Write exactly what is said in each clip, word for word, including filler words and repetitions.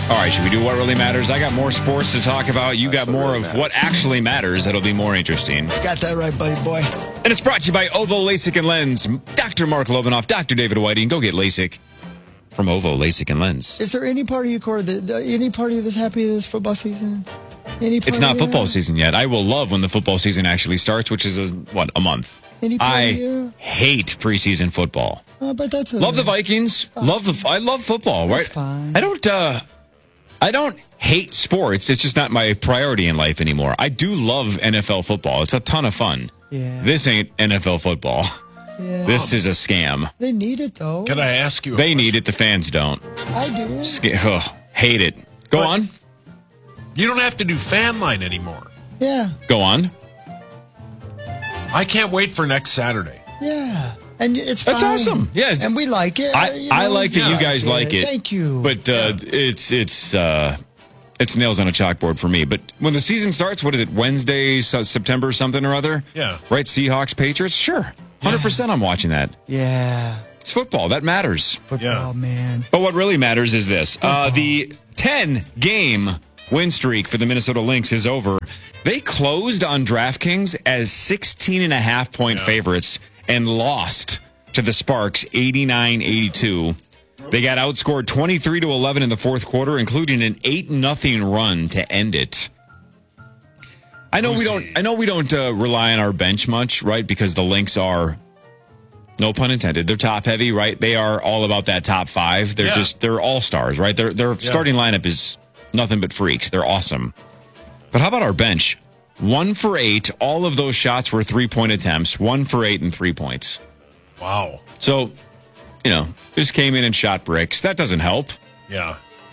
All right, should we do what really matters? I got more sports to talk about. You That's got what more really of matters. what actually matters. That'll be more interesting. Got that right, buddy boy. And it's brought to you by Ovo LASIK and Lens. Doctor Mark Lobanoff, Doctor David Whiting. Go get LASIK from Ovo LASIK and Lens. Is there any part of you, Cora, that, uh, any part of you that's happy this football season? Any part It's not of you? football season yet. I will love when the football season actually starts, which is, a, what, a month. Any part I of you? hate preseason football. Oh, but that's a, Love the Vikings. Love the. I love football. That's right? fine. I don't. Uh, I don't hate sports. It's just not my priority in life anymore. I do love N F L football. It's a ton of fun. Yeah. This ain't N F L football. Yeah. This is a scam. They need it, though. Can I ask you? a They question? need it. The fans don't. I do. Sca- Ugh, hate it. Go But- on. You don't have to do fan line anymore. Yeah. Go on. I can't wait for next Saturday. Yeah. And it's That's fine. awesome. Yeah. And we like it. I, you I know, like that yeah. you guys Yeah, like it. Thank you. But uh, it's it's uh, it's nails on a chalkboard for me. But when the season starts, what is it? Wednesday, so- September, something or other. Yeah. Right. Seahawks, Patriots. Sure. one hundred percent. I'm watching that. yeah. It's football. That matters. Football, Yeah. man. But what really matters is this: uh, the ten-game win streak for the Minnesota Lynx is over. They closed on DraftKings as sixteen and a half point Yeah. favorites and lost to the Sparks eighty-nine eighty-two. They got outscored twenty-three to eleven in the fourth quarter, including an eight nothing run to end it. I know we don't. I know we don't uh, rely on our bench much, right? Because the Lynx are, no pun intended, they're top heavy, right? They are all about that top five. They're Yeah. just they're all stars, right? Their their starting lineup is nothing but freaks. They're awesome. But how about our bench? One for eight. All of those shots were three point attempts. One for eight and three points. Wow. So, you know, just came in and shot bricks. That doesn't help. Yeah.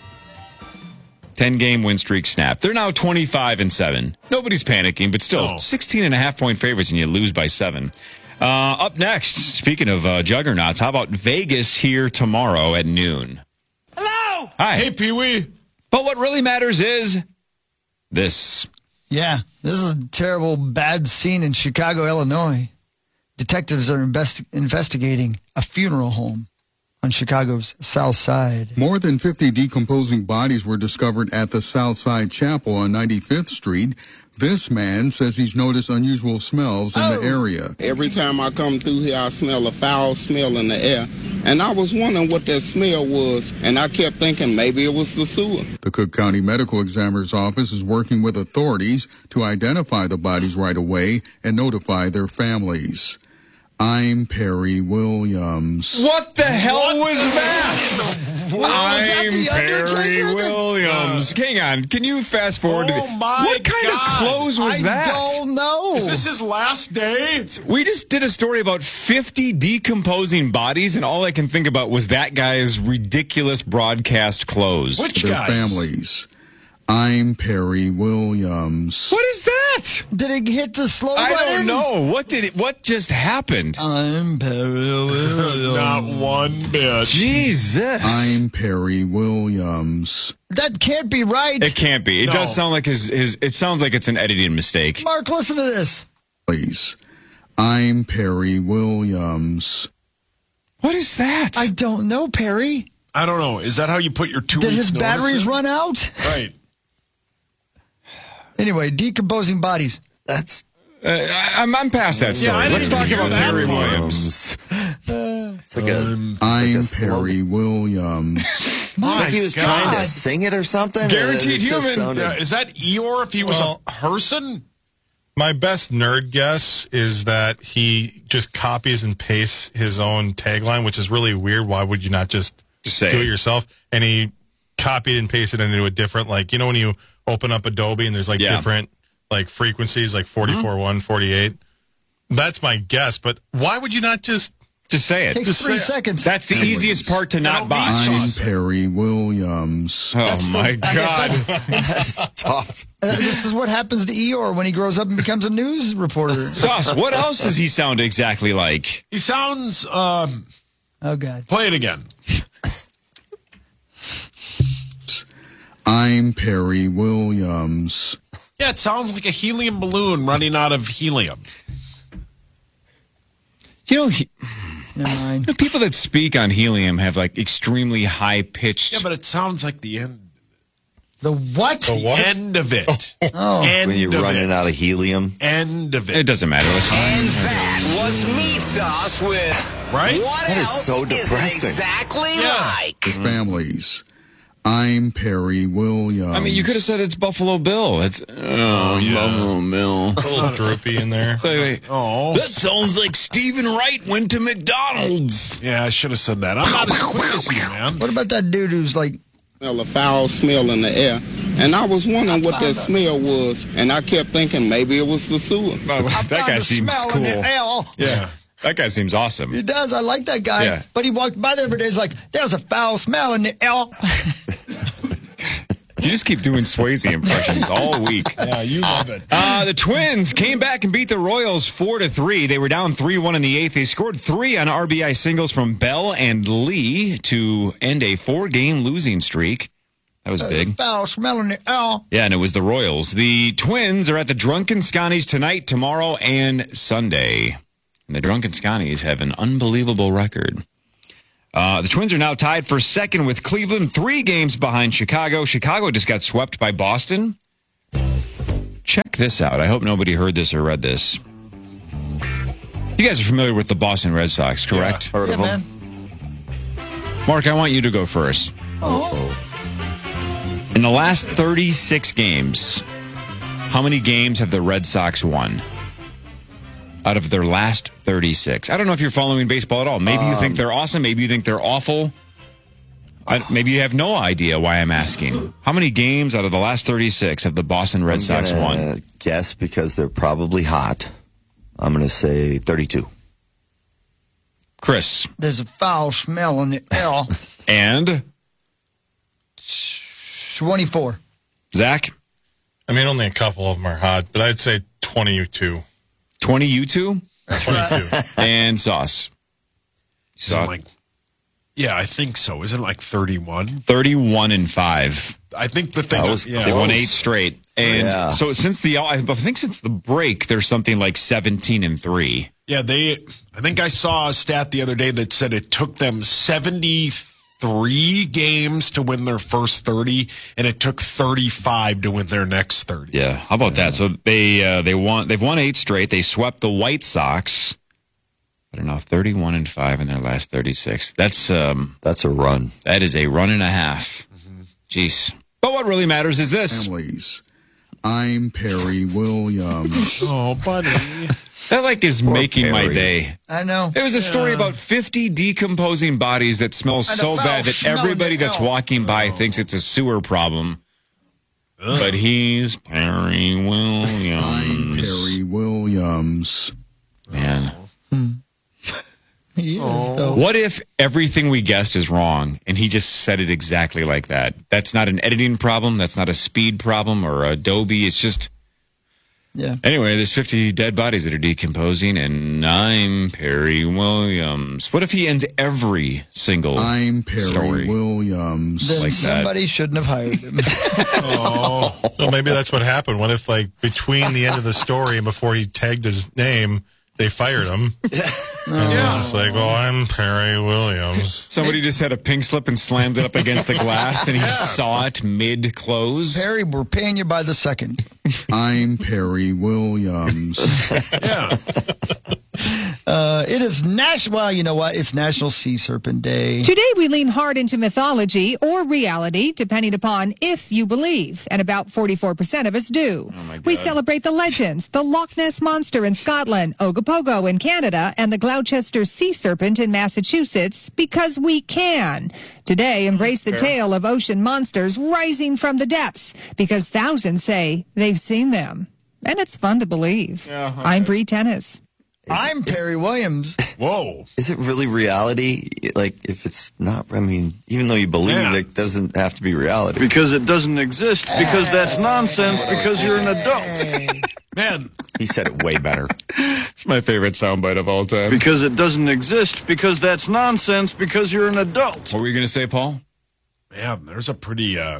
ten game win streak snap. They're now twenty-five and seven. Nobody's panicking, but still No. sixteen and a half point favorites and you lose by seven. Uh, up next, speaking of uh, juggernauts, how about Vegas here tomorrow at noon? Hello. Hi. Hey, Pee Wee. But what really matters is this. Yeah. This is a terrible, bad scene in Chicago, Illinois. Detectives are invest- investigating a funeral home on Chicago's South Side. More than fifty decomposing bodies were discovered at the Southside Chapel on ninety-fifth Street. This man says he's noticed unusual smells in the area. Every time I come through here, I smell a foul smell in the air. And I was wondering what that smell was, and I kept thinking maybe it was the sewer. The Cook County Medical Examiner's Office is working with authorities to identify the bodies right away and notify their families. I'm Perry Williams. What the hell was that? that I'm the Perry Undertaker? Williams. Hang on. Can you fast forward? to Oh, the- my What kind of God. clothes was I that? don't know. Is this his last day? We just did a story about fifty decomposing bodies, and all I can think about was that guy's ridiculous broadcast clothes. Which Their guys? families. I'm Perry Williams. What is that? Did it hit the slow I don't button? know. What did it? What just happened? I'm Perry Williams. Not one bit. Jesus. I'm Perry Williams. That can't be right. It can't be. It No. does sound like his, his. It sounds like it's an editing mistake. Mark, listen to this. Please. I'm Perry Williams. What is that? I don't know, Perry. I don't know. Is that how you put your two Did weeks his notice batteries in? run out? Right. Anyway, decomposing bodies. That's Uh, I, I'm, I'm past that story. I didn't Let's even talk hear about that Perry part. Williams. It's like a, I'm like a slow- Perry Williams. it's like he was God. trying to sing it or something. Guaranteed It just human. sounded- Yeah, is that Eeyore if he was Well- a person? My best nerd guess is that he just copies and pastes his own tagline, which is really weird. Why would you not just, Just say do it. it yourself? And he copied and pasted it into a different, like, you know, when you open up Adobe and there's like Yeah. different like frequencies, like forty-four one, forty-eight. That's my guess. But why would you not just Just say it. takes Just three say- seconds. That's the easiest part to not don't buy. need I'm sauce. Perry Williams. Oh That's the- my I guess God! That's tough. Uh, this is what happens to Eeyore when he grows up and becomes a news reporter. Sauce. What else does he sound exactly like? He sounds. Um, Oh, God. play it again. I'm Perry Williams. Yeah, it sounds like a helium balloon running out of helium. You know, he, Never mind. the people that speak on helium have like extremely high pitched. Yeah, but it sounds like the end. The what? The what? End of it. Oh. End When you're of running it. out of helium. End of It it. doesn't matter. Let's And that was meat sauce with Right? what That is else so isn't depressing. exactly Yeah. like. Families. I'm Perry Williams. I mean, you could have said it's Buffalo Bill. It's oh, yeah. Buffalo Bill. A little droopy in there. So they- Oh. that sounds like Stephen Wright went to McDonald's. Yeah, I should have said that. I'm not as quick as you, man. What about that dude who's like, Smell a foul smell in the air. And I was wondering what that smell was. And I kept thinking maybe it was the sewer. Oh, that found guy a seems smell cool. in the air. Yeah, that guy seems awesome. He does. I like that guy. Yeah. But he walked by there every day. He's like, there's a foul smell in the air. You just keep doing Swayze impressions all week. Yeah, you love it. Uh, the Twins came back and beat the Royals four to three. They were down three one in the eighth. They scored three on R B I singles from Bell and Lee to end a four-game losing streak. That was big. Foul smell in the air. Yeah, and it was the Royals. The Twins are at the Drunken Scotties tonight, tomorrow, and Sunday. And the Drunken Scotties have an unbelievable record. Uh, the Twins are now tied for second with Cleveland, three games behind Chicago. Chicago just got swept by Boston. Check this out. I hope nobody heard this or read this. You guys are familiar with the Boston Red Sox, correct? Heard Yeah, of man. them? Mark, I want you to go first. In the last thirty-six games, how many games have the Red Sox won? Out of their last thirty-six. I don't know if you're following baseball at all. Maybe you think they're awesome. Maybe you think they're awful. I, maybe you have no idea why I'm asking. How many games out of the last thirty-six have the Boston Red I'm Sox gonna won? guess because they're probably hot. I'm going to say thirty-two. Chris. There's a foul smell in the air. And twenty-four. Zach? I mean, only a couple of them are hot, but I'd say twenty-two. twenty, you two? twenty-two. And Sauce. Is it like, yeah, I think so. Isn't it like thirty-one? thirty-one and five. I think the thing That was yeah. They won Close. eight straight. And Yeah. so since the, I think since the break, there's something like seventeen and three. Yeah, they. I think I saw a stat the other day that said it took them seventy-three games to win their first thirty, and it took thirty-five to win their next thirty. Yeah. How about that? So they, uh, they won, they've won eight straight. They swept the White Sox. I don't know, thirty-one and five in their last thirty-six. That's, um, That's a run. that is a run and a half. Jeez. But what really matters is this. Families. I'm Perry Williams. Oh, buddy. That like is making my Perry. day. I know. There was a story about fifty decomposing bodies that smell And a so foul bad that smell in everybody the that's air. walking by thinks it's a sewer problem. But he's Perry I'm Williams. Perry Williams. Man. He is, though. What if everything we guessed is wrong and he just said it exactly like that? That's not an editing problem. That's not a speed problem or Adobe. It's just, Yeah. anyway, there's fifty dead bodies that are decomposing, and I'm Perry Williams. What if he ends every single I'm Perry story? Williams. Then like that. somebody shouldn't have hired him. So maybe that's what happened. What if, like, between the end of the story and before he tagged his name, they fired him? And he was just like, well, I'm Perry Williams. Somebody just had a pink slip and slammed it up against the glass, and he saw it mid-close. Perry, we're paying you by the second. I'm Perry Williams. Yeah. Uh, it is national. Well, you know what? It's National Sea Serpent Day. Today, we lean hard into mythology or reality, depending upon if you believe, and about forty-four percent of us do. We celebrate the legends, the Loch Ness Monster in Scotland, Ogopogo in Canada, and the Gloucester Sea Serpent in Massachusetts because we can. Today, embrace the tale of ocean monsters rising from the depths because thousands say they've seen them. And it's fun to believe. I'm Bree Tennis. I'm Perry Williams. Whoa. Is it really reality? Like, if it's not, I mean, even though you believe Yeah. it, it doesn't have to be reality. Because it doesn't exist, because that's nonsense, because you're an adult. Man, He said it way better. It's my favorite soundbite of all time. Because it doesn't exist, because that's nonsense, because you're an adult. What were you going to say, Paul? man, there's a pretty uh,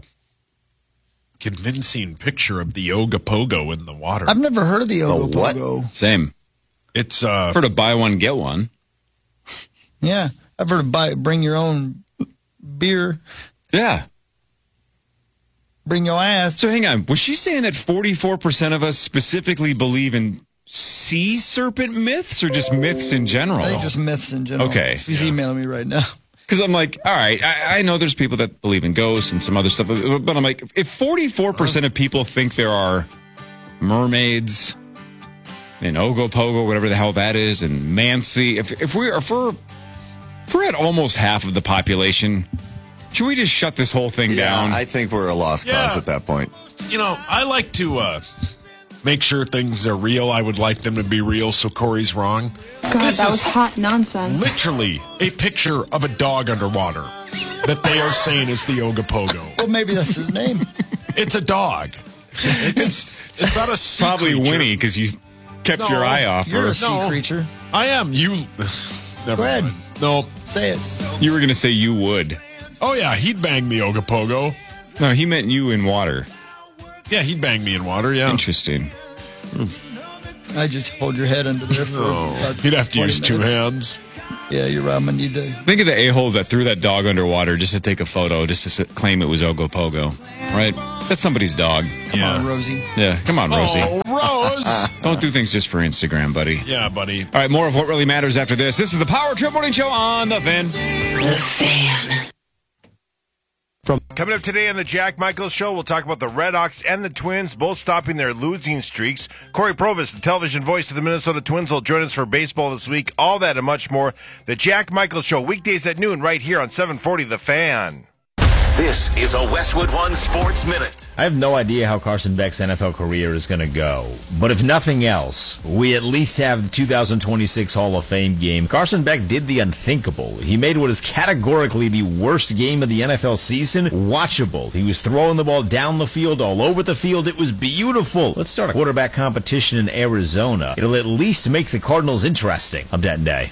convincing picture of the Ogopogo in the water. I've never heard of the Oh, what? Ogopogo. Same. It's uh, I've heard of buy one, get one. Yeah, I've heard of buy, bring your own beer. Yeah. bring your ass. So hang on. Was she saying that forty-four percent of us specifically believe in sea serpent myths or just myths in general? I think just myths in general. Okay. She's yeah. emailing me right now. Because I'm like, all right, I, I know there's people that believe in ghosts and some other stuff, but I'm like, if forty-four percent of people think there are mermaids and Ogopogo, whatever the hell that is, and Mansi, if, if, we're, if, we're, if we're at almost half of the population, should we just shut this whole thing yeah, down? I think we're a lost yeah. cause at that point. You know, I like to uh, make sure things are real. I would like them to be real, so Corey's wrong. God, this that is was hot nonsense. Literally a picture of a dog underwater that they are saying is the Ogopogo. Well, maybe that's his name. It's a dog. It's, it's not a sea Probably creature. Winnie, because you kept No, your eye off You're her. a sea No. creature. I am. You. Never Go ahead. mind. No. Say it. You were going to say you would. Oh, yeah, he'd bang the Ogopogo. No, he meant you in water. Yeah, he'd bang me in water, yeah. Interesting. I just hold your head under there for Oh, about he'd have to twenty use two minutes. hands. Yeah, you're right. I'm going to need to. Think of the a-hole that threw that dog underwater just to take a photo, just to s- claim it was Ogopogo. Right? That's somebody's dog. Come Yeah. on, Rosie. Yeah, come on, Rosie. Oh, Rose! Don't do things just for Instagram, buddy. Yeah, buddy. All right, more of what really matters after this. This is the Power Trip Morning Show on The Fan. The Fan. Coming up today on the Jack Michaels Show, we'll talk about the Red Hawks and the Twins, both stopping their losing streaks. Corey Provis, the television voice of the Minnesota Twins, will join us for baseball this week. All that and much more. The Jack Michaels Show, weekdays at noon, right here on seven forty The Fan. This is a Westwood One Sports Minute. I have no idea how Carson Beck's N F L career is going to go. But if nothing else, we at least have the two thousand twenty-six Hall of Fame game. Carson Beck did the unthinkable. He made what is categorically the worst game of the N F L season watchable. He was throwing the ball down the field, all over the field. It was beautiful. Let's start a quarterback competition in Arizona. It'll at least make the Cardinals interesting. I'm Dead Day.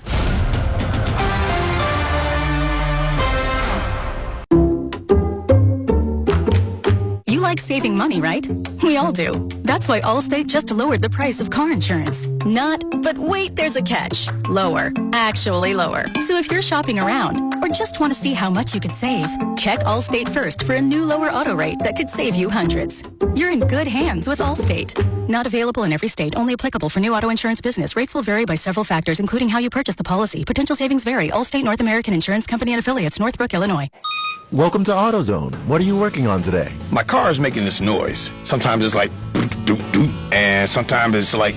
Like saving money, right? We all do. That's why Allstate just lowered the price of car insurance. Not, but wait, there's a catch. Lower. Actually lower. So if you're shopping around or just want to see how much you could save, check Allstate first for a new lower auto rate that could save you hundreds. You're in good hands with Allstate. Not available in every state. Only applicable for new auto insurance business. Rates will vary by several factors, including how you purchase the policy. Potential savings vary. Allstate North American Insurance Company and Affiliates, Northbrook, Illinois. Welcome to AutoZone. What are you working on today? My car is making this noise. Sometimes it's like doot doot doot, and sometimes it's like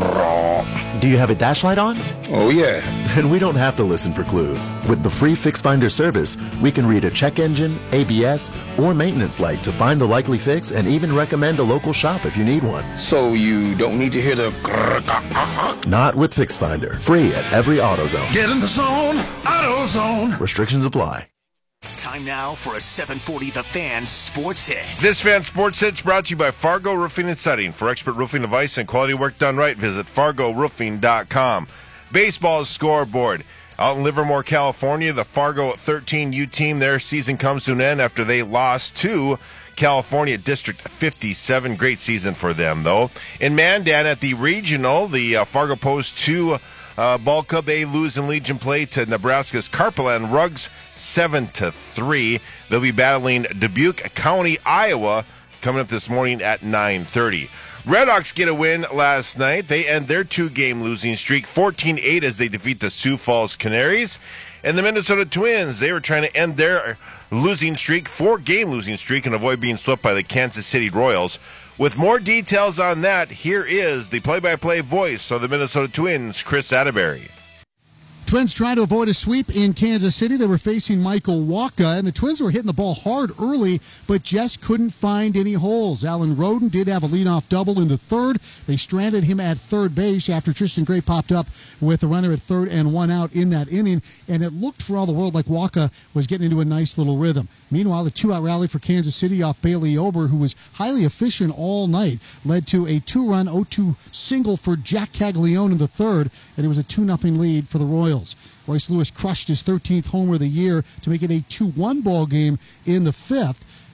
grrrr. Do you have a dash light on? Oh yeah. And we don't have to listen for clues. With the free Fix Finder service, we can read a check engine, A B S, or maintenance light to find the likely fix and even recommend a local shop if you need one. So you don't need to hear the grrrr. Not with Fix Finder. Free at every AutoZone. Get in the zone, AutoZone. Restrictions apply. Time now for a seven forty The Fan Sports Hit. This Fan Sports Hit's brought to you by Fargo Roofing and Setting. For expert roofing advice and quality work done right, visit fargo roofing dot com. Baseball scoreboard. Out in Livermore, California, the Fargo thirteen U team, their season comes to an end after they lost to California District fifty-seven. Great season for them, though. In Mandan at the regional, the uh, Fargo Post two Uh, ball club, they lose in Legion play to Nebraska's Carpeland Rugs seven to three. They'll be battling Dubuque County, Iowa, coming up this morning at nine thirty. Red Hawks get a win last night. They end their two-game losing streak fourteen eight as they defeat the Sioux Falls Canaries. And the Minnesota Twins, they were trying to end their losing streak, four-game losing streak, and avoid being swept by the Kansas City Royals. With more details on that, here is the play-by-play voice of the Minnesota Twins, Chris Atterbury. Twins trying to avoid a sweep in Kansas City. They were facing Michael Wacha, and the Twins were hitting the ball hard early, but just couldn't find any holes. Alan Roden did have a leadoff double in the third. They stranded him at third base after Tristan Gray popped up with a runner at third and one out in that inning, and it looked for all the world like Wacha was getting into a nice little rhythm. Meanwhile, the two-out rally for Kansas City off Bailey Ober, who was highly efficient all night, led to a two-run oh two single for Jack Caglione in the third, and it was a two nothing lead for the Royals. Royce Lewis crushed his thirteenth homer of the year to make it a two one ball game in the fifth.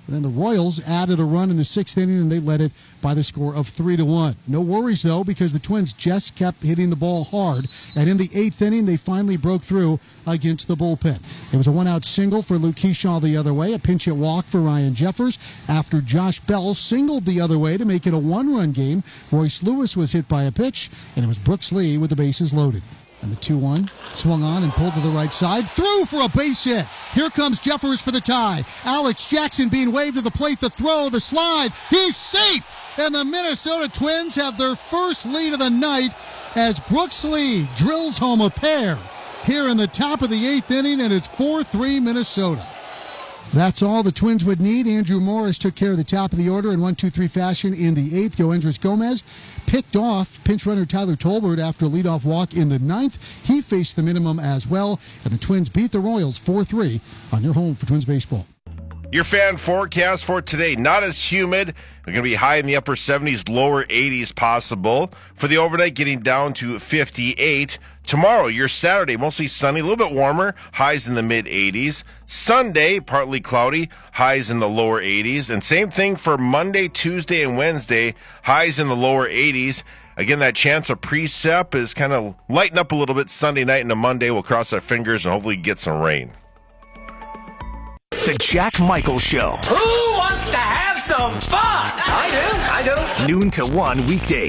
And then the Royals added a run in the sixth inning, and they led it by the score of three to one. No worries, though, because the Twins just kept hitting the ball hard. And in the eighth inning, they finally broke through against the bullpen. It was a one-out single for Luke Keyshaw the other way, a pinch hit walk for Ryan Jeffers after Josh Bell singled the other way to make it a one-run game. Royce Lewis was hit by a pitch, and it was Brooks Lee with the bases loaded. And the two one swung on and pulled to the right side. Through for a base hit. Here comes Jeffers for the tie. Alex Jackson being waved to the plate. The throw, the slide. He's safe. And the Minnesota Twins have their first lead of the night as Brooks Lee drills home a pair here in the top of the eighth inning, and it's four three Minnesota. That's all the Twins would need. Andrew Morris took care of the top of the order in one two three fashion in the eighth. Yoendris Gomez picked off pinch runner Tyler Tolbert after a leadoff walk in the ninth. He faced the minimum as well, and the Twins beat the Royals four three on your home for Twins baseball. Your fan forecast for today, not as humid. We're going to be high in the upper seventies, lower eighties possible. For the overnight, getting down to fifty-eight. Tomorrow, your Saturday, mostly sunny, a little bit warmer, highs in the mid-eighties. Sunday, partly cloudy, highs in the lower eighties. And same thing for Monday, Tuesday, and Wednesday, highs in the lower eighties. Again, that chance of precip is kind of lighten up a little bit Sunday night into Monday. We'll cross our fingers and hopefully get some rain. The Jack Michael Show. Who wants to have some fun? I do, I do. Noon to one weekdays.